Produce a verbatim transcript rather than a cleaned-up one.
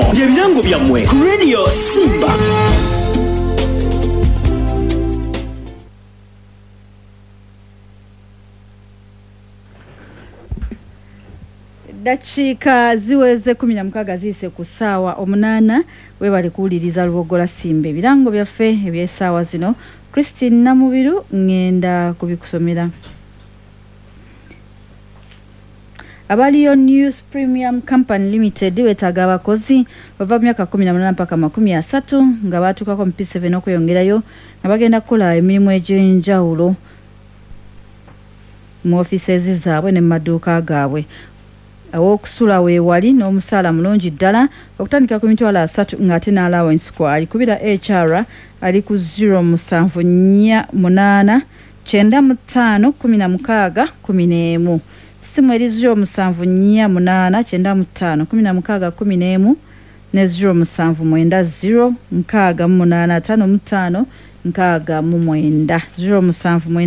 byebirango byammwe ku Radio Simba. Dakiika ziweze kumi na mukaaga ziyise ku ssaawa omunaana webali kuwuliriza Lubogola Simba ebirango byaffe eby'essaawa zino. Christine Namubiru ngenda kubikusomera. Abaliyo News Premium Company Limited wetaaga abakozi bava myaka kumi na munaana mpaka makumi asatu nga baatuukako mu P seven okuyongerayo nga bagenda kukola emirimu egy'enjawulo mu offices zaabwe ne mu maduuka gaabwe. Awokusula weewali n'omusaala mulungi ddala okutandika ku mitwalo asatu ng'ate n'allowance kwali kubira H R ali ku zero musanvu nnya munaana kyenda mu ttaano kumi na mukaaga kumi n'emu. Simu eri zero musanvu nnya munaana kyenda mu ttaano kumi na mukaaga kumi n'emu ne zero musanvu mwenda zero nkaaga mu munaana ttaano mu ttaano nkaaga mu mwenda zero musanvu mwenda